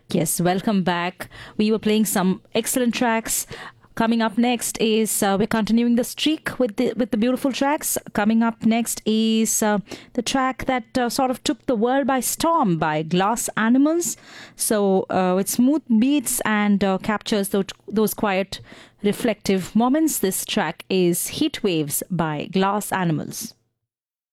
Yes, welcome back. We were playing some excellent tracks. Coming up next is we're continuing the streak with the beautiful tracks. Coming up next is the track that sort of took the world by storm by Glass Animals. So with smooth beats and captures those quiet, reflective moments. This track is Heat Waves by Glass Animals.